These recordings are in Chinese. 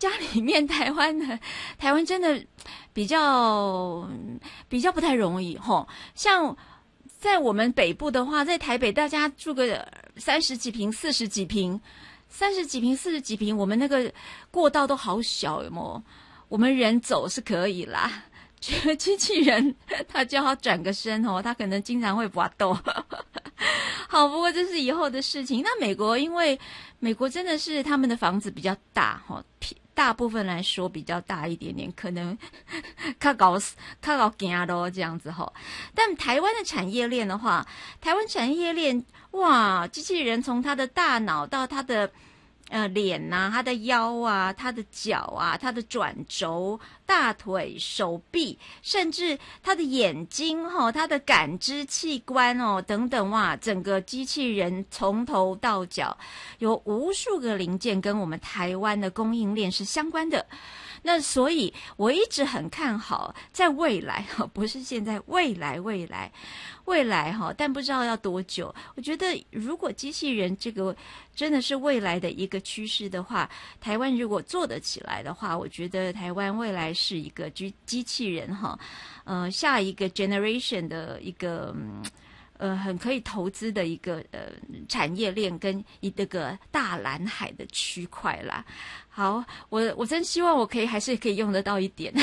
家里面台湾真的比较不太容易吼。像在我们北部的话，在台北大家住个30几坪、40几坪、30几坪、40几坪，我们那个过道都好小，有没有？我们人走是可以啦。机器人他叫他转个身哦，他可能经常会滑斗。好，不过这是以后的事情。那美国，因为美国真的是他们的房子比较大哈，大部分来说比较大一点点，可能较高行咯这样子哈。但台湾的产业链的话，台湾产业链哇，机器人从他的大脑到他的脸啊，他的腰啊，他的脚啊，他的转轴、大腿、手臂，甚至他的眼睛他的感知器官等等哇，整个机器人从头到脚有无数个零件跟我们台湾的供应链是相关的。那所以我一直很看好在未来不是现在，未来但不知道要多久。我觉得如果机器人这个真的是未来的一个趋势的话，台湾如果做得起来的话，我觉得台湾未来是一个机器人下一个 generation 的一个很可以投资的一个产业链跟一个大蓝海的区块啦。好，我真希望我还是可以用得到一点。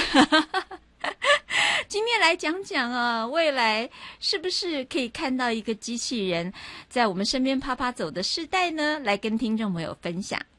今天来讲讲啊，未来是不是可以看到一个机器人在我们身边啪啪走的世代呢？来跟听众朋友分享。